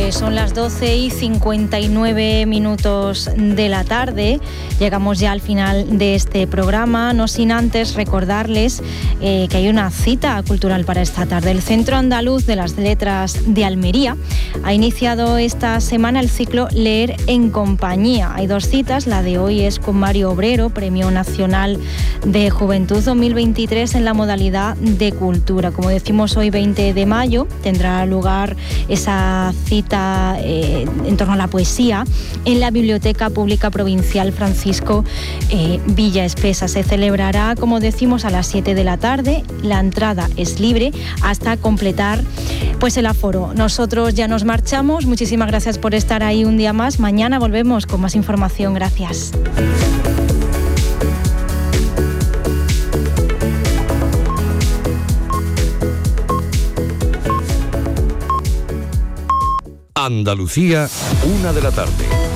Pues son las 12:59 de la tarde. Llegamos ya al final de este programa, no sin antes recordarles que hay una cita cultural para esta tarde. El Centro Andaluz de las Letras de Almería ha iniciado esta semana el ciclo Leer en Compañía. Hay dos citas, la de hoy es con Mario Obrero, Premio Nacional de Juventud 2023 en la modalidad de cultura. Como decimos, hoy 20 de mayo tendrá lugar esa cita en torno a la poesía en la Biblioteca Pública Provincial Francisco Villa Espesa. Se celebrará, como decimos, a las 7 de la tarde. La entrada es libre hasta completar pues el aforo. Nosotros ya nos marchamos. Muchísimas gracias por estar ahí un día más. Mañana volvemos con más información. Gracias. Andalucía, 1 de la tarde.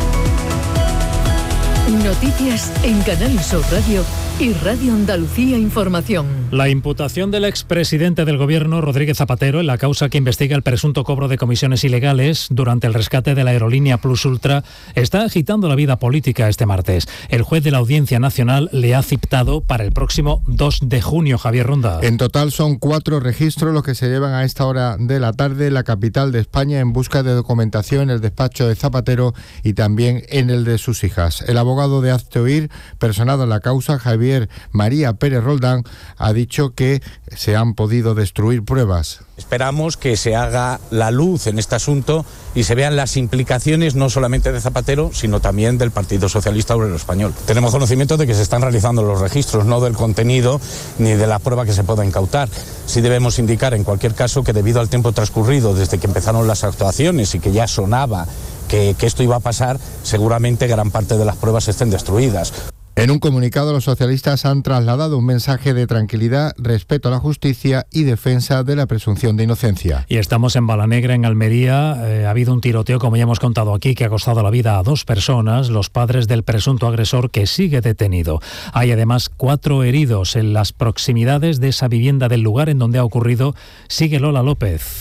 Noticias en Canal Sur Radio y Radio Andalucía Información. La imputación del expresidente del Gobierno, Rodríguez Zapatero, en la causa que investiga el presunto cobro de comisiones ilegales durante el rescate de la aerolínea Plus Ultra, está agitando la vida política este martes. El juez de la Audiencia Nacional le ha citado para el próximo 2 de junio, Javier Ronda. En total son 4 registros los que se llevan a esta hora de la tarde en la capital de España en busca de documentación en el despacho de Zapatero y también en el de sus hijas. El abogado de Hazte Oír, personado en la causa, Javier María Pérez Roldán, ha dicho que se han podido destruir pruebas. Esperamos que se haga la luz en este asunto y se vean las implicaciones no solamente de Zapatero, sino también del Partido Socialista Obrero Español. Tenemos conocimiento de que se están realizando los registros, no del contenido ni de la prueba que se pueda incautar. Sí debemos indicar, en cualquier caso, que debido al tiempo transcurrido desde que empezaron las actuaciones y que ya sonaba que esto iba a pasar, seguramente gran parte de las pruebas estén destruidas. En un comunicado, los socialistas han trasladado un mensaje de tranquilidad, respeto a la justicia y defensa de la presunción de inocencia. Y estamos en Balanegra, en Almería. Ha habido un tiroteo, como ya hemos contado aquí, que ha costado la vida a 2 personas, los padres del presunto agresor, que sigue detenido. Hay además 4 heridos en las proximidades de esa vivienda del lugar en donde ha ocurrido. Sigue Lola López.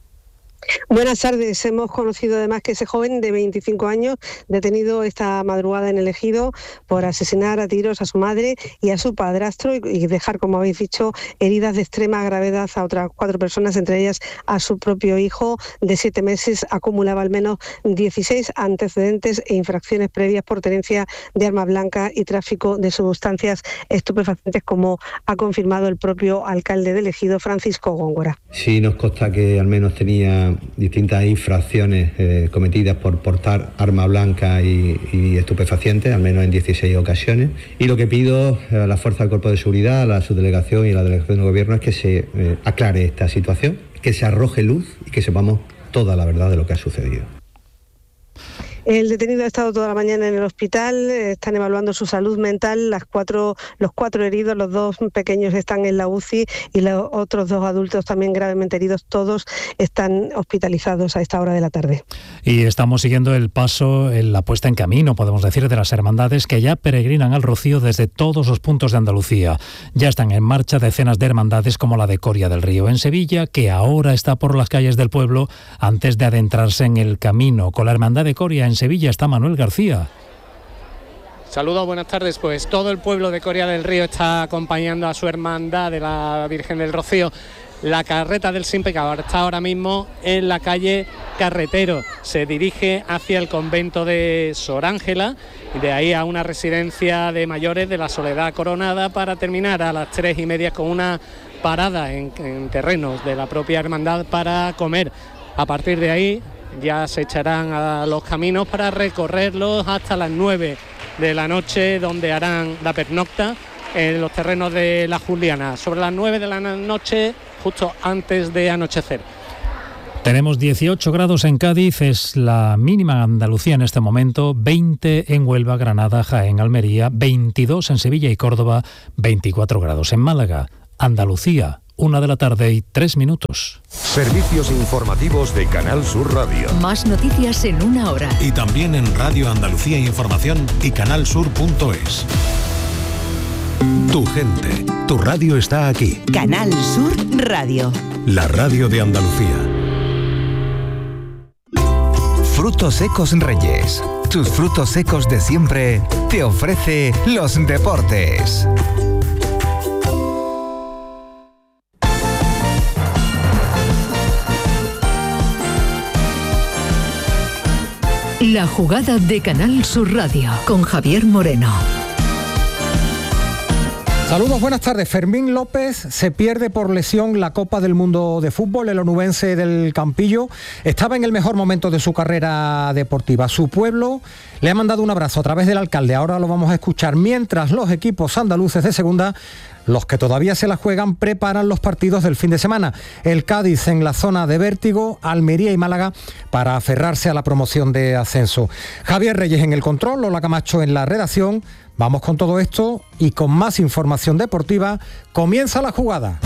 Buenas tardes. Hemos conocido además que ese joven de 25 años, detenido esta madrugada en el Ejido por asesinar a tiros a su madre y a su padrastro y dejar, como habéis dicho, heridas de extrema gravedad a otras 4 personas, entre ellas a su propio hijo de 7 meses. Acumulaba al menos 16 antecedentes e infracciones previas por tenencia de arma blanca y tráfico de sustancias estupefacientes, como ha confirmado el propio alcalde del Ejido, Francisco Góngora. Sí, nos consta que al menos tenía distintas infracciones cometidas por portar arma blanca y estupefacientes, al menos en 16 ocasiones. Y lo que pido a la Fuerza del Cuerpo de Seguridad, a la subdelegación y a la delegación del Gobierno es que se aclare esta situación, que se arroje luz y que sepamos toda la verdad de lo que ha sucedido. El detenido ha estado toda la mañana en el hospital, están evaluando su salud mental. Los cuatro heridos, los 2 pequeños están en la UCI y los otros 2 adultos también gravemente heridos, todos están hospitalizados a esta hora de la tarde. Y estamos siguiendo el paso, la puesta en camino, podemos decir, de las hermandades que ya peregrinan al Rocío desde todos los puntos de Andalucía. Ya están en marcha decenas de hermandades como la de Coria del Río en Sevilla, que ahora está por las calles del pueblo antes de adentrarse en el camino. Con la hermandad de Coria en Sevilla está Manuel García. Saludos, buenas tardes. Pues todo el pueblo de Coria del Río está acompañando a su hermandad de la Virgen del Rocío. La carreta del Sin Pecado está ahora mismo en la calle Carretero. Se dirige hacia el convento de Sor Ángela y de ahí a una residencia de mayores de la Soledad Coronada, para terminar a las 3:30 con una parada en terrenos de la propia hermandad para comer. A partir de ahí ya se echarán a los caminos para recorrerlos hasta las 9 de la noche, donde harán la pernocta en los terrenos de la Juliana. Sobre las 9 de la noche, justo antes de anochecer. Tenemos 18 grados en Cádiz, es la mínima en Andalucía en este momento, 20 en Huelva, Granada, Jaén, Almería, 22 en Sevilla y Córdoba, 24 grados en Málaga. Andalucía, 1 de la tarde y 3 minutos. Servicios informativos de Canal Sur Radio. Más noticias en 1 hora. Y también en Radio Andalucía Información y canalsur.es. Tu gente, tu radio está aquí. Canal Sur Radio. La radio de Andalucía. Frutos Secos Reyes. Tus frutos secos de siempre te ofrece los deportes. La jugada de Canal Sur Radio con Javier Moreno. Saludos, buenas tardes. Fermín López se pierde por lesión la Copa del Mundo de Fútbol. El onubense del Campillo estaba en el mejor momento de su carrera deportiva. Su pueblo le ha mandado un abrazo a través del alcalde. Ahora lo vamos a escuchar. Mientras los equipos andaluces de segunda, los que todavía se la juegan, preparan los partidos del fin de semana. El Cádiz en la zona de vértigo, Almería y Málaga para aferrarse a la promoción de ascenso. Javier Reyes en el control, Lola Camacho en la redacción. Vamos con todo esto y con más información deportiva. Comienza la jugada.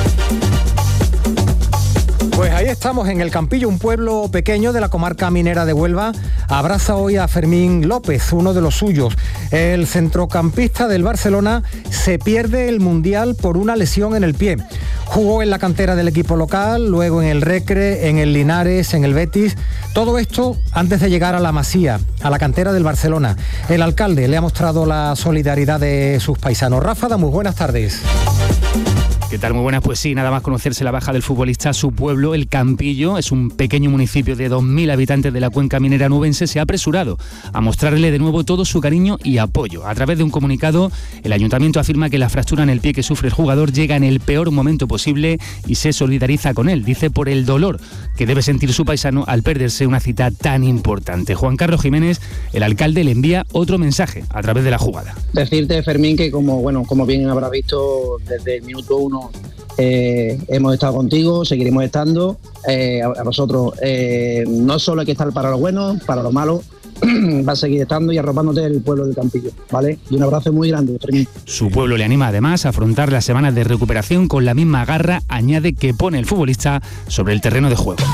Pues ahí estamos en el Campillo, un pueblo pequeño de la comarca minera de Huelva. Abraza hoy a Fermín López, uno de los suyos. El centrocampista del Barcelona se pierde el Mundial por una lesión en el pie. Jugó en la cantera del equipo local, luego en el Recre, en el Linares, en el Betis. Todo esto antes de llegar a la Masía, a la cantera del Barcelona. El alcalde le ha mostrado la solidaridad de sus paisanos. Ráfaga, muy buenas tardes. ¿Qué tal? Muy buenas. Pues sí, nada más conocerse la baja del futbolista, su pueblo, el Campillo, es un pequeño municipio de 2.000 habitantes de la cuenca minera nubense, se ha apresurado a mostrarle de nuevo todo su cariño y apoyo. A través de un comunicado, el ayuntamiento afirma que la fractura en el pie que sufre el jugador llega en el peor momento posible y se solidariza con él, dice, por el dolor que debe sentir su paisano al perderse una cita tan importante. Juan Carlos Jiménez, el alcalde, le envía otro mensaje a través de la jugada. Decirte, Fermín, que como bien habrás visto desde el minuto 1, hemos estado contigo, seguiremos estando. A vosotros no solo hay que estar para lo bueno, para lo malo, va a seguir estando y arropándote el pueblo del Campillo, ¿vale? Y un abrazo muy grande, Fermín. Su pueblo le anima además a afrontar las semanas de recuperación con la misma garra, añade, que pone el futbolista sobre el terreno de juego.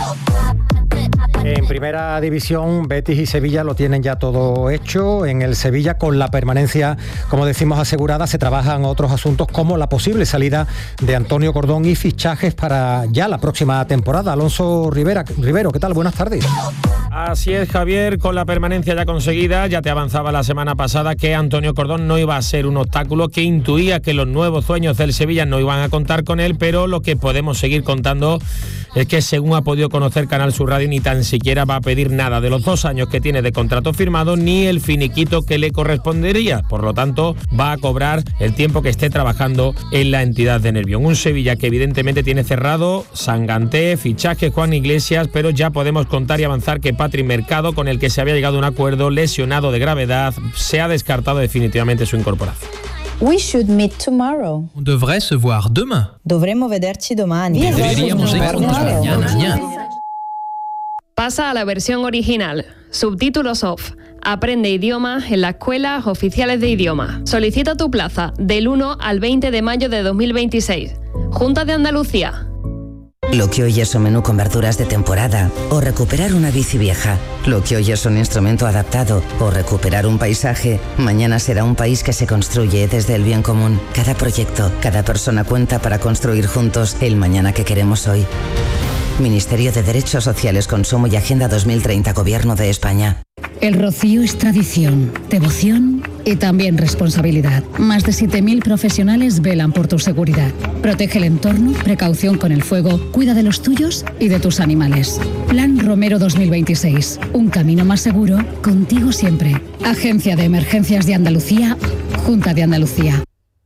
En primera división, Betis y Sevilla lo tienen ya todo hecho. En el Sevilla, con la permanencia, como decimos, asegurada, se trabajan otros asuntos como la posible salida de Antonio Cordón y fichajes para ya la próxima temporada. Alonso Rivero, ¿qué tal? Buenas tardes. Así es, Javier, con la permanencia ya conseguida, ya te avanzaba la semana pasada que Antonio Cordón no iba a ser un obstáculo, que intuía que los nuevos dueños del Sevilla no iban a contar con él, pero lo que podemos seguir contando es que, según ha podido conocer Canal Sur Radio, ni tan siquiera va a pedir nada de los 2 años que tiene de contrato firmado, ni el finiquito que le correspondería. Por lo tanto, va a cobrar el tiempo que esté trabajando en la entidad de Nervión. Un Sevilla que evidentemente tiene cerrado Sanganté, fichaje Juan Iglesias, pero ya podemos contar y avanzar que Patrick Mercado, con el que se había llegado a un acuerdo, lesionado de gravedad, se ha descartado definitivamente su incorporación. We should meet tomorrow. On devrait se voir demain. Dovremmo vederci domani. Deberíamos vernos mañana. Pasa a la versión original. Subtítulos off. Aprende idiomas en las escuelas oficiales de idioma. Solicita tu plaza del 1 al 20 de mayo de 2026. Junta de Andalucía. Lo que hoy es un menú con verduras de temporada o recuperar una bici vieja. Lo que hoy es un instrumento adaptado o recuperar un paisaje, mañana será un país que se construye desde el bien común. Cada proyecto, cada persona cuenta para construir juntos el mañana que queremos hoy. Ministerio de Derechos Sociales, Consumo y Agenda 2030, Gobierno de España. El Rocío es tradición, devoción y también responsabilidad. Más de 7.000 profesionales velan por tu seguridad. Protege el entorno, precaución con el fuego, cuida de los tuyos y de tus animales. Plan Romero 2026. Un camino más seguro, contigo siempre. Agencia de Emergencias de Andalucía, Junta de Andalucía.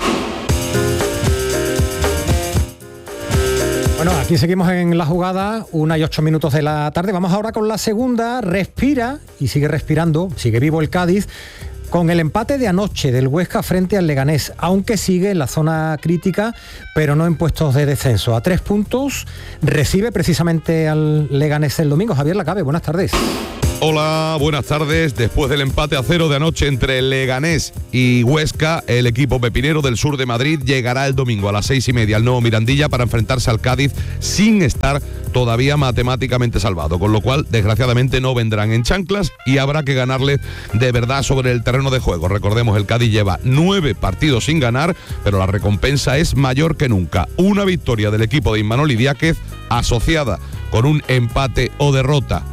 Bueno, aquí seguimos en la jugada, 1:08 de la tarde. Vamos ahora con la segunda. Respira y sigue respirando, sigue vivo el Cádiz, con el empate de anoche del Huesca frente al Leganés, aunque sigue en la zona crítica, pero no en puestos de descenso. A 3 puntos, recibe precisamente al Leganés el domingo. Javier Lacabe, buenas tardes. Hola, buenas tardes. Después del empate a 0 de anoche entre el Leganés y Huesca, el equipo pepinero del sur de Madrid llegará el domingo a las 6:30 al nuevo Mirandilla para enfrentarse al Cádiz sin estar todavía matemáticamente salvado, con lo cual desgraciadamente no vendrán en chanclas y habrá que ganarle de verdad sobre el terreno de juego. Recordemos, el Cádiz lleva 9 partidos sin ganar, pero la recompensa es mayor que nunca. Una victoria del equipo de Imanol Idiáquez asociada con un empate o derrota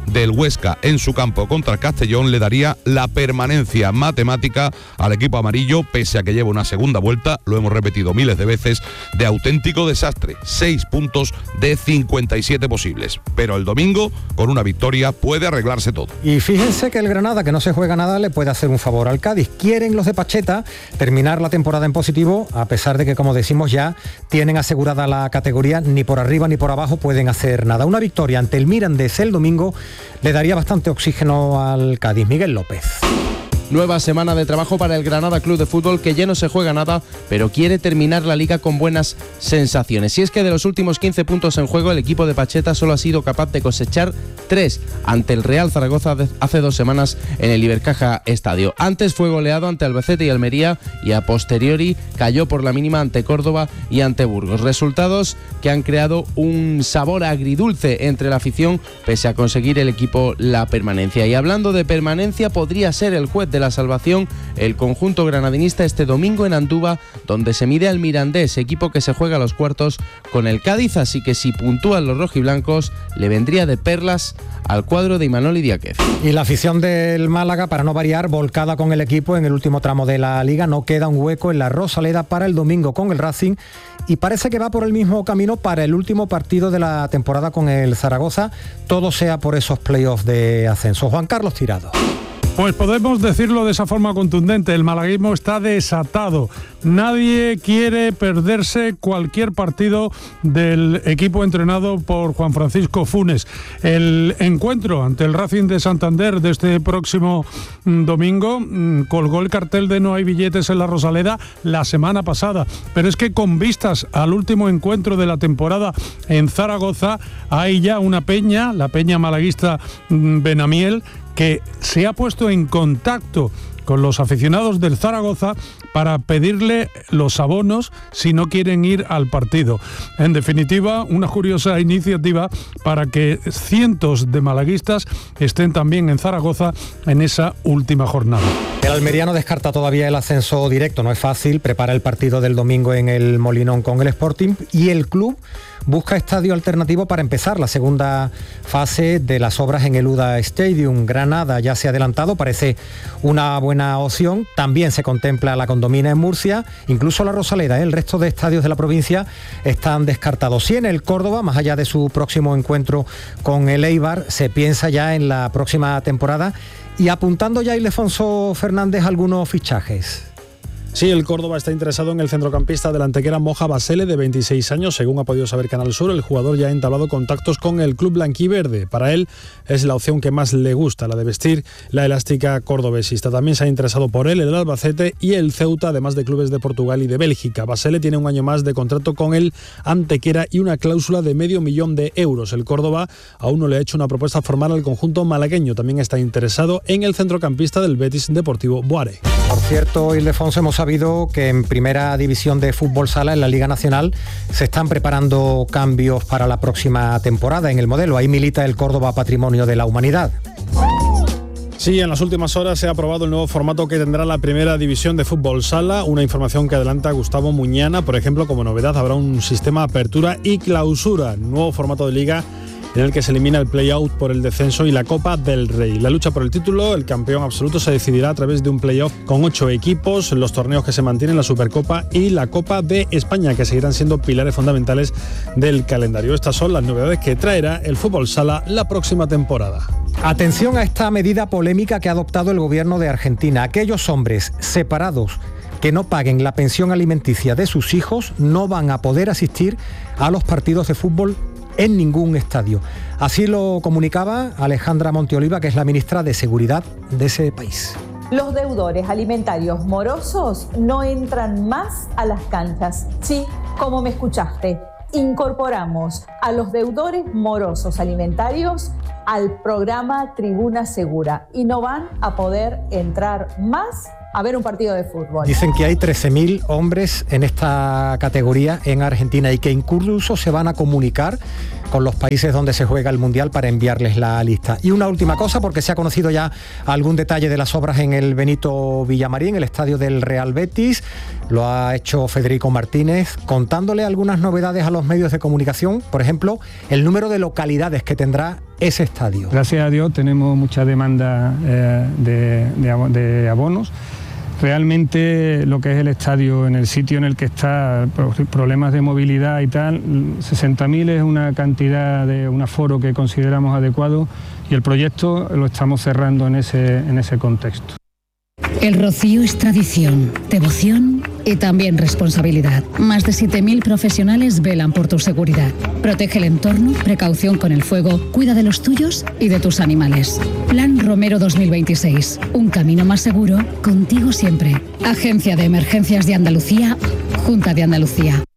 del Huesca en su campo contra el Castellón le daría la permanencia matemática al equipo amarillo, pese a que lleva una segunda vuelta, lo hemos repetido miles de veces, de auténtico desastre. 6 puntos de 57 posibles. Pero el domingo, con una victoria, puede arreglarse todo. Y fíjense que el Granada, que no se juega nada, le puede hacer un favor al Cádiz. Quieren los de Pacheta terminar la temporada en positivo, a pesar de que, como decimos, ya tienen asegurada la categoría, ni por arriba ni por abajo pueden hacer nada. Una victoria ante el Mirandés el domingo le daría bastante oxígeno al Cádiz. Miguel López. Nueva semana de trabajo para el Granada Club de Fútbol, que ya no se juega nada, pero quiere terminar la liga con buenas sensaciones. Y es que de los últimos 15 puntos en juego, el equipo de Pacheta solo ha sido capaz de cosechar 3 ante el Real Zaragoza hace 2 semanas en el Ibercaja Estadio. Antes fue goleado ante Albacete y Almería y a posteriori cayó por la mínima ante Córdoba y ante Burgos. Resultados que han creado un sabor agridulce entre la afición, pese a conseguir el equipo la permanencia. Y hablando de permanencia, podría ser el juez de la salvación el conjunto granadinista este domingo en Andúba, donde se mide al Mirandés, equipo que se juega a los cuartos con el Cádiz, así que si puntúan los rojiblancos le vendría de perlas al cuadro de Imanol Idiáquez. Y la afición del Málaga, para no variar, volcada con el equipo en el último tramo de la Liga. No queda un hueco en la Rosaleda para el domingo con el Racing, y parece que va por el mismo camino para el último partido de la temporada con el Zaragoza, todo sea por esos playoffs de ascenso. Juan Carlos Tirado. Pues podemos decirlo de esa forma contundente, el malaguismo está desatado. Nadie quiere perderse cualquier partido del equipo entrenado por Juan Francisco Funes. El encuentro ante el Racing de Santander de este próximo domingo colgó el cartel de no hay billetes en la Rosaleda la semana pasada, pero es que con vistas al último encuentro de la temporada en Zaragoza hay ya una peña, la peña malaguista Benamiel, que se ha puesto en contacto con los aficionados del Zaragoza para pedirle los abonos si no quieren ir al partido. En definitiva, una curiosa iniciativa para que cientos de malaguistas estén también en Zaragoza en esa última jornada. El almeriano descarta todavía el ascenso directo, no es fácil, prepara el partido del domingo en el Molinón con el Sporting, y el club busca estadio alternativo para empezar la segunda fase de las obras en el UDA Stadium. Granada ya se ha adelantado, parece una buena opción. También se contempla la Condomina en Murcia, incluso la Rosaleda. El resto de estadios de la provincia están descartados. Sí, en el Córdoba, más allá de su próximo encuentro con el Eibar, se piensa ya en la próxima temporada y apuntando ya Ildefonso Fernández algunos fichajes. Sí, el Córdoba está interesado en el centrocampista de la Antequera Moja Basele, de 26 años. Según ha podido saber Canal Sur, el jugador ya ha entablado contactos con el club blanquiverde. Para él es la opción que más le gusta, la de vestir la elástica cordobesista. También se ha interesado por él el Albacete y el Ceuta, además de clubes de Portugal y de Bélgica. Basele tiene un año más de contrato con el Antequera y una cláusula de €500,000. El Córdoba aún no le ha hecho una propuesta formal al conjunto malagueño. También está interesado en el centrocampista del Betis Deportivo Boare. Por cierto, Ildefonso, hemos sabido que en primera división de fútbol sala, en la Liga Nacional, se están preparando cambios para la próxima temporada en el modelo. Ahí milita el Córdoba Patrimonio de la Humanidad. Sí, en las últimas horas se ha aprobado el nuevo formato que tendrá la primera división de fútbol sala, una información que adelanta Gustavo Muñana. Por ejemplo, como novedad habrá un sistema apertura y clausura, nuevo formato de liga en el que se elimina el play-out por el descenso y la Copa del Rey. La lucha por el título, el campeón absoluto, se decidirá a través de un play-off con 8 equipos, los torneos que se mantienen, la Supercopa y la Copa de España, que seguirán siendo pilares fundamentales del calendario. Estas son las novedades que traerá el fútbol sala la próxima temporada. Atención a esta medida polémica que ha adoptado el gobierno de Argentina. Aquellos hombres separados que no paguen la pensión alimenticia de sus hijos no van a poder asistir a los partidos de fútbol en ningún estadio. Así lo comunicaba Alejandra Monteoliva, que es la ministra de Seguridad de ese país. Los deudores alimentarios morosos no entran más a las canchas. Sí, como me escuchaste, incorporamos a los deudores morosos alimentarios al programa Tribuna Segura y no van a poder entrar más a ver un partido de fútbol. Dicen que hay 13.000 hombres en esta categoría en Argentina y que incluso se van a comunicar con los países donde se juega el Mundial para enviarles la lista. Y una última cosa, porque se ha conocido ya algún detalle de las obras en el Benito Villamarín, el estadio del Real Betis. Lo ha hecho Federico Martínez, contándole algunas novedades a los medios de comunicación. Por ejemplo, el número de localidades que tendrá ese estadio. Gracias a Dios tenemos mucha demanda de abonos. Realmente lo que es el estadio, en el sitio en el que está, problemas de movilidad y tal, 60.000 es una cantidad de un aforo que consideramos adecuado y el proyecto lo estamos cerrando en ese contexto. El Rocío es tradición, devoción y también responsabilidad. Más de 7.000 profesionales velan por tu seguridad. Protege el entorno, precaución con el fuego, cuida de los tuyos y de tus animales. Plan Romero 2026. Un camino más seguro, contigo siempre. Agencia de Emergencias de Andalucía, Junta de Andalucía.